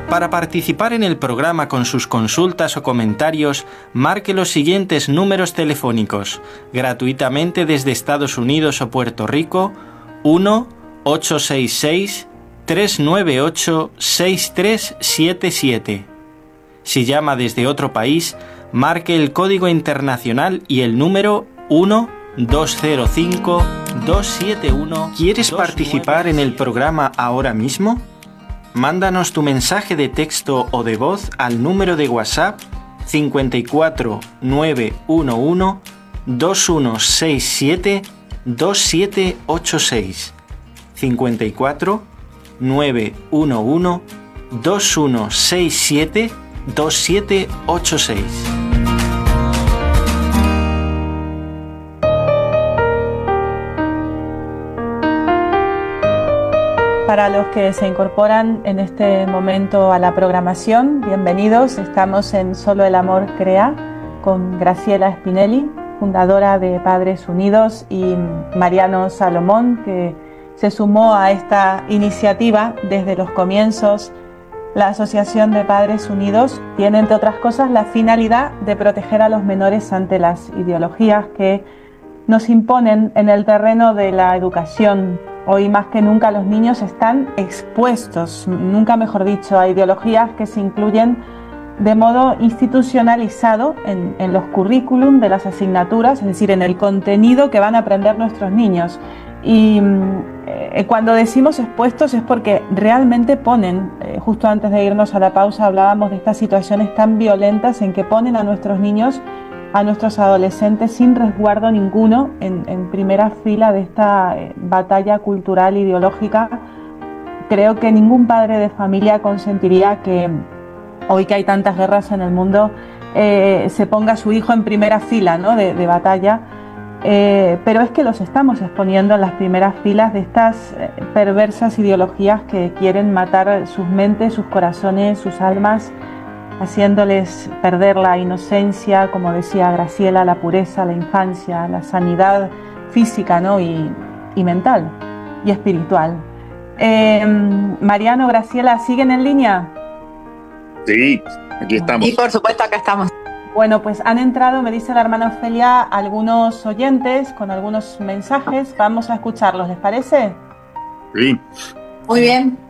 Para participar en el programa con sus consultas o comentarios, marque los siguientes números telefónicos, gratuitamente desde Estados Unidos o Puerto Rico: 1-866-398-6377. Si llama desde otro país, marque el código internacional y el número 1-205-271. ¿Quieres participar en el programa ahora mismo? Mándanos tu mensaje de texto o de voz al número de WhatsApp 54 911 2167 2786. 54 911 2167 2786. Para los que se incorporan en este momento a la programación, bienvenidos. Estamos en Solo el Amor Crea con Graciela Spinelli, fundadora de Padres Unidos, y Mariano Salomón, que se sumó a esta iniciativa desde los comienzos. La Asociación de Padres Unidos tiene, entre otras cosas, la finalidad de proteger a los menores ante las ideologías que nos imponen en el terreno de la educación. Hoy más que nunca los niños están expuestos, nunca mejor dicho, a ideologías que se incluyen de modo institucionalizado en los currículum de las asignaturas, es decir, en el contenido que van a aprender nuestros niños. Y cuando decimos expuestos es porque realmente ponen, justo antes de irnos a la pausa hablábamos de estas situaciones tan violentas en que ponen a nuestros niños, a nuestros adolescentes sin resguardo ninguno en primera fila de esta batalla cultural ideológica. Creo que ningún padre de familia consentiría que hoy que hay tantas guerras en el mundo se ponga a su hijo en primera fila, ¿no?, de batalla, pero es que los estamos exponiendo en las primeras filas de estas perversas ideologías que quieren matar sus mentes, sus corazones, sus almas, haciéndoles perder la inocencia, como decía Graciela, la pureza, la infancia, la sanidad física, ¿no?, y mental y espiritual. Mariano, Graciela, ¿siguen en línea? Sí, aquí estamos. Sí, por supuesto, acá estamos. Bueno, pues han entrado, me dice la hermana Ofelia, algunos oyentes con algunos mensajes. Vamos a escucharlos, ¿les parece? Sí. Muy bien.